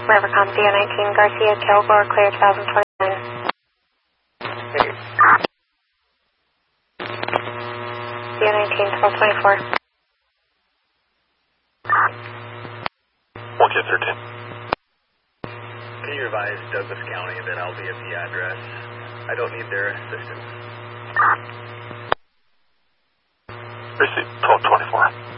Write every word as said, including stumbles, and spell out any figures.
Rivercom, D O nineteen, Garcia, Kilgore, clear twenty twenty-nine. Hey. D O nineteen, twelve twenty-four. one K thirteen. Can you advise Douglas County that I'll be at the address? I don't need their assistance. Receipt twelve twenty-four.